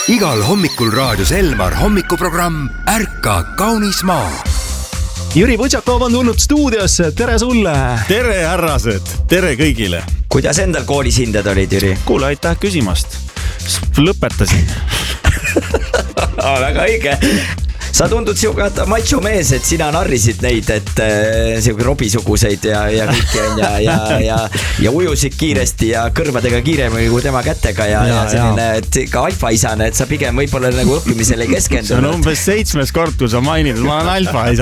Igal hommikul raadios Elmar hommikuprogramm Ärka kaunis maa. Jüri Võtšakov on tulnud stuudiosse, tere sulle! Tere härrased, tere kõigile! Kuidas endal koolis hinded olid, Jüri? Kuule, aitäh küsimast. Lõpetasin. Väga õige. Sa tundud siuke macho mees, et sina narrisid neid, et siuke robisuguseid ja kõiki on ja ujusid kiiresti ja kõrvadega kiiremini kui tema kätega ja selline, et ka alfaisane, et sa pigem võib-olla nagu õppimisele ei keskendu. See on umbes 7. kord, kui sa mainid, et ma olen alfaisa.